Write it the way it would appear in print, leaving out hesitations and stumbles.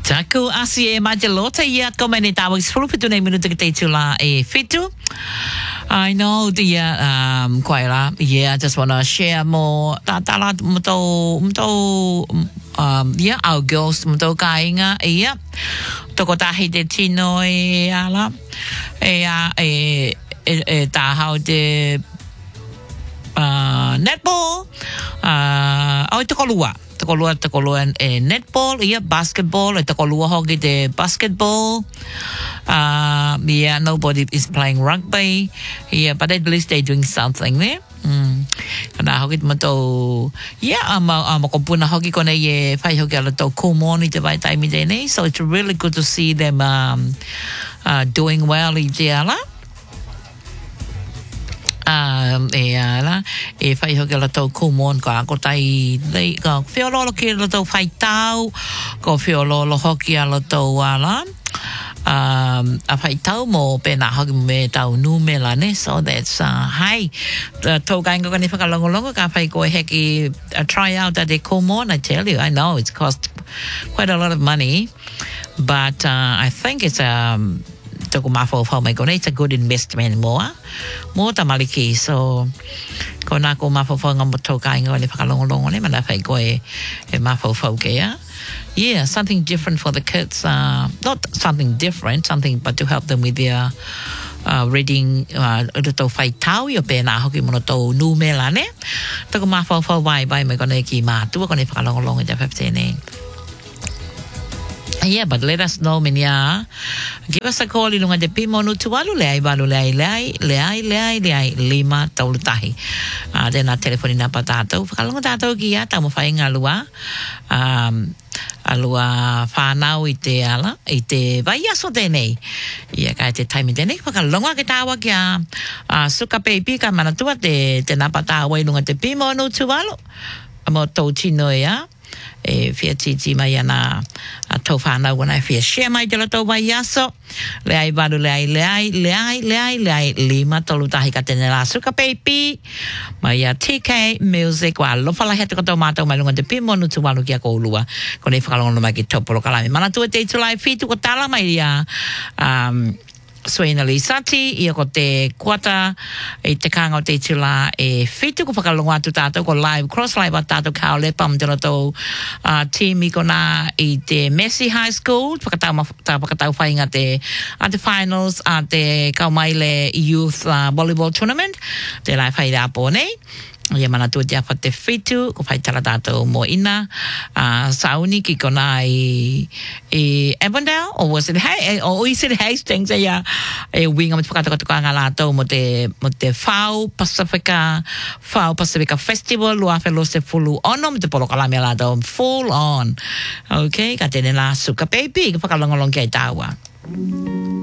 Taku asie majalota yet komenita was full of it to minuto que te chula fitu. I know the quite yeah, I just wanna share more tatala yeah, our girls muto kainga yeah. Tokotahi de tino ala ta how de netball Takolua netball, yeah, basketball, takolua hockey de basketball. Yeah, nobody is playing rugby. Yeah, but at least they're doing something there. Kana hockey mato, yeah, makopuna hockey kona ye fai hockey ala to kumoni te vai taimi dene. So it's really good to see them doing well in Tiala. Fai hoki la tau kumon ko tai lei ko whiolo ki la tau fai tau ko whiolo hoki la tau ala a fai tau mo pena hoki me tau nu me la ne so that's hi tau kai ko ni whakalongolongo ka fai ko heki a tryout at the kumon. I tell you, I know it's cost quite a lot of money, but I think it's it's a good investment more tamaliki so kona ko mafo nga moto kai ngoni whakalongolongo ne mana fai koe e mafo ke yeah, something different for the kids, not something different, something but to help them with their reading to fai tau yo pena hoki mono to nu mela ne to ko mafo vai me kona ki ma tu ko ne whakalongolongo ja fepsene. Yeah, but let us know, Minya. Give us a call. Ilunga de pimo no tualu leai balu leai lima taulutahi. Then a telephone na patato. Kalunga tato kia tamu fainga alua. Alua whanau I te vaiaso tēnei. Ia kai te taimi tēnei. Pakalonga ke tāwa kia suka peipi ka manatua te napatawa ilunga te pimo no tualu. Amo tau tino ia. Fia titi mai ana tau whanau wana fia share mai te lato vai aso leai baru leai lima tolu tahi ka tene la suka peipi mai a TK Music wa lofa la hete koto mātou mai lunga te pimo nutu walu kia koulua kone whakalongo mai ki toporo kalami mana tua te tulai fitu ko tala mai ia Suena Lisati, ia ko te kuata te kanga o te tula fitu ko whakalongo atu tātou ko live, cross live at tātou kao le pam te rato team I kona I te Messi High School, whakatau whainga at the finals at te kaumaile youth volleyball tournament, te lai whai rapo nei. Ia mana tu dia fa te fitu ko fai tala tātou mo ina sauni ki kona I Avondale or was it or is it Hastings winga mo whakatako ngā lātou mo te Fau Pacifica Festival lua whelo se fulu ono mo te polo kalame lātou full on okay ka tene la suka baby ka whakalongolong kia I tāua